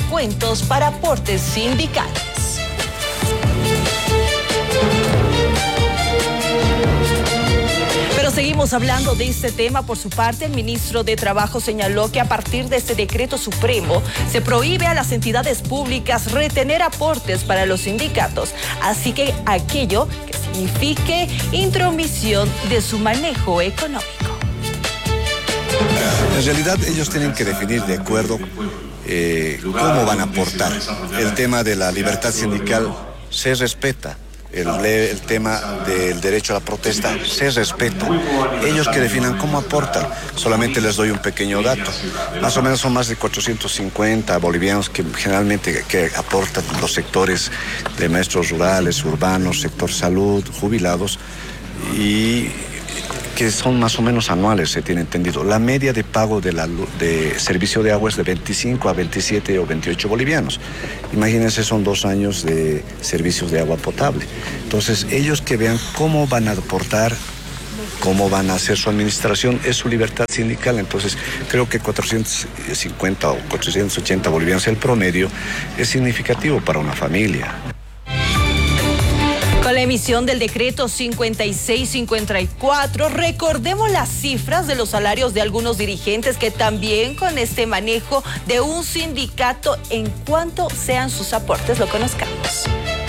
descuentos para aportes sindicales. Pero seguimos hablando de este tema. Por su parte, el ministro de Trabajo señaló que a partir de este decreto supremo se prohíbe a las entidades públicas retener aportes para los sindicatos, así que aquello que signifique intromisión de su manejo económico. En realidad ellos tienen que definir de acuerdo cómo van a aportar. El tema de la libertad sindical se respeta. El tema del derecho a la protesta se respeta. Ellos que definan cómo aportan. Solamente les doy un pequeño dato. Más o menos son más de 450 bolivianos que generalmente que aportan los sectores de maestros rurales, urbanos, sector salud, jubilados, y que son más o menos anuales, se tiene entendido. La media de pago de servicio de agua es de 25 a 27 o 28 bolivianos. Imagínense, son 2 años de servicios de agua potable. Entonces, ellos que vean cómo van a aportar, cómo van a hacer su administración, es su libertad sindical. Entonces, creo que 450 o 480 bolivianos, el promedio, es significativo para una familia. Con la emisión del decreto 5654, recordemos las cifras de los salarios de algunos dirigentes que también con este manejo de un sindicato, en cuanto sean sus aportes, lo conozcamos.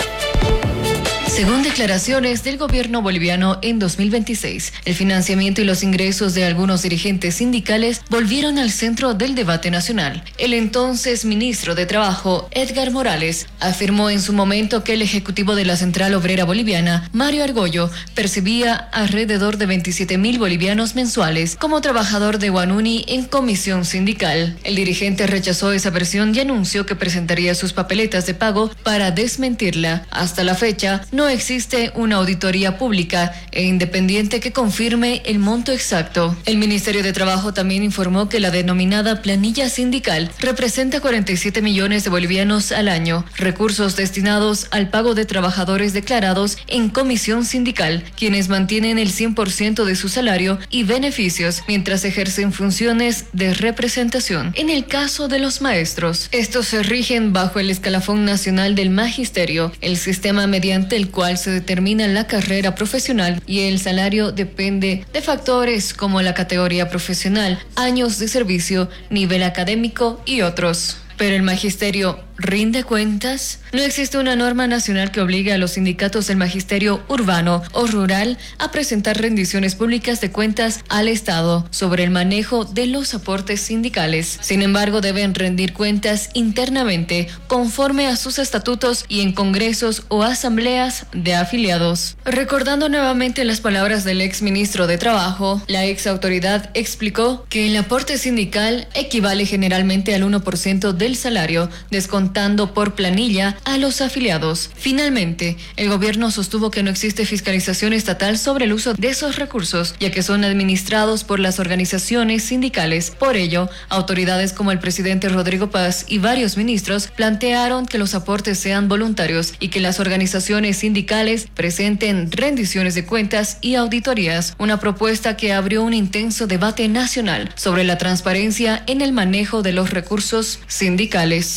Según declaraciones del gobierno boliviano en 2026, el financiamiento y los ingresos de algunos dirigentes sindicales volvieron al centro del debate nacional. El entonces ministro de Trabajo, Edgar Morales, afirmó en su momento que el ejecutivo de la Central Obrera Boliviana, Mario Argollo, percibía alrededor de 27.000 bolivianos mensuales como trabajador de Guanuni en comisión sindical. El dirigente rechazó esa versión y anunció que presentaría sus papeletas de pago para desmentirla. Hasta la fecha, no existe una auditoría pública e independiente que confirme el monto exacto. El Ministerio de Trabajo también informó que la denominada planilla sindical representa 47 millones de bolivianos al año, recursos destinados al pago de trabajadores declarados en comisión sindical, quienes mantienen el 100% de su salario y beneficios mientras ejercen funciones de representación. En el caso de los maestros, estos se rigen bajo el escalafón nacional del magisterio, el sistema mediante el cual se determina la carrera profesional, y el salario depende de factores como la categoría profesional, años de servicio, nivel académico y otros. Pero el magisterio ¿rinde cuentas? No existe una norma nacional que obligue a los sindicatos del magisterio urbano o rural a presentar rendiciones públicas de cuentas al Estado sobre el manejo de los aportes sindicales. Sin embargo, deben rendir cuentas internamente conforme a sus estatutos y en congresos o asambleas de afiliados. Recordando nuevamente las palabras del ex ministro de Trabajo, la ex autoridad explicó que el aporte sindical equivale generalmente al 1% del salario, descontando por planilla a los afiliados. Finalmente, el gobierno sostuvo que no existe fiscalización estatal sobre el uso de esos recursos, ya que son administrados por las organizaciones sindicales. Por ello, autoridades como el presidente Rodrigo Paz y varios ministros plantearon que los aportes sean voluntarios y que las organizaciones sindicales presenten rendiciones de cuentas y auditorías, una propuesta que abrió un intenso debate nacional sobre la transparencia en el manejo de los recursos sindicales.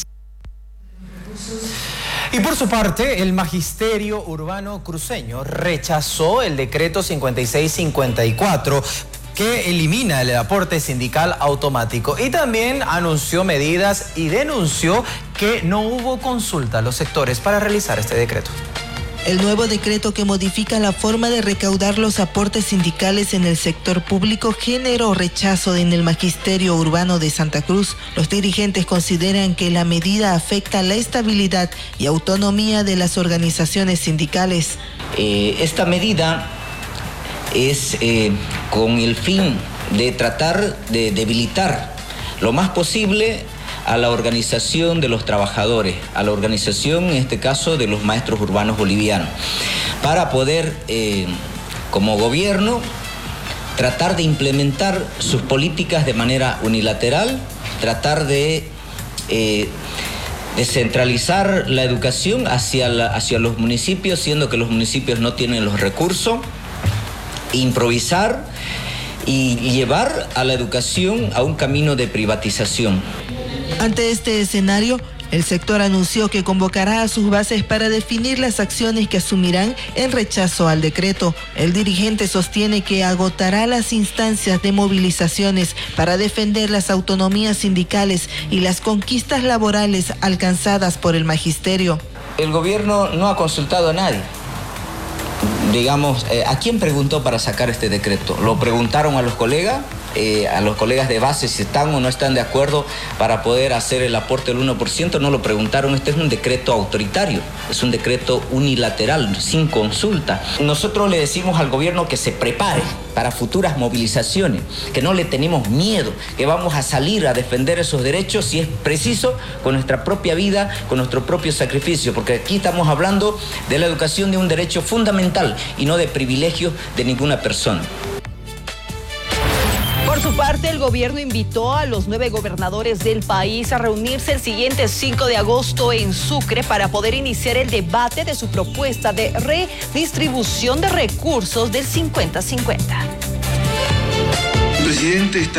Y por su parte, el Magisterio Urbano Cruceño rechazó el decreto 5654 que elimina el aporte sindical automático, y también anunció medidas y denunció que no hubo consulta a los sectores para realizar este decreto. El nuevo decreto que modifica la forma de recaudar los aportes sindicales en el sector público generó rechazo en el Magisterio Urbano de Santa Cruz. Los dirigentes consideran que la medida afecta la estabilidad y autonomía de las organizaciones sindicales. Esta medida es con el fin de tratar de debilitar lo más posible a la organización de los trabajadores, a la organización, en este caso, de los maestros urbanos bolivianos, para poder, como gobierno, tratar de implementar sus políticas de manera unilateral, tratar de descentralizar la educación hacia los municipios, siendo que los municipios no tienen los recursos, improvisar y llevar a la educación a un camino de privatización. Ante este escenario, El sector anunció que convocará a sus bases para definir las acciones que asumirán en rechazo al decreto. El dirigente sostiene que agotará las instancias de movilizaciones para defender las autonomías sindicales y las conquistas laborales alcanzadas por el magisterio. El gobierno no ha consultado a nadie. Digamos, ¿a quién preguntó para sacar este decreto? ¿Lo preguntaron a los colegas de base si están o no están de acuerdo para poder hacer el aporte del 1%? No lo preguntaron. Este es un decreto autoritario, es un decreto unilateral, sin consulta. Nosotros le decimos al gobierno que se prepare para futuras movilizaciones, que no le tenemos miedo, que vamos a salir a defender esos derechos si es preciso, con nuestra propia vida, con nuestro propio sacrificio, porque aquí estamos hablando de la educación, de un derecho fundamental y no de privilegios de ninguna persona. Por su parte, el gobierno invitó a los 9 gobernadores del país a reunirse el siguiente 5 de agosto en Sucre para poder iniciar el debate de su propuesta de redistribución de recursos del 50-50. El presidente está